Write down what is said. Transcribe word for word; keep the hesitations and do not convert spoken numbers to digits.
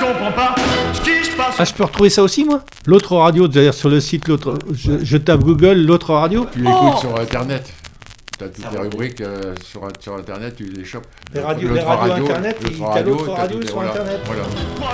comprends pas ce qui se passe. Ah, je peux retrouver ça aussi, moi? L'autre radio, d'ailleurs, sur le site, l'autre, je, je tape Google, l'autre radio. Tu l'écoutes oh sur Internet. Tu as toutes ça les rubriques euh, sur, sur Internet, tu les chopes. Les radios, les radios radio, Internet, il y a l'autre radio sur voilà. Internet. Voilà. Moi,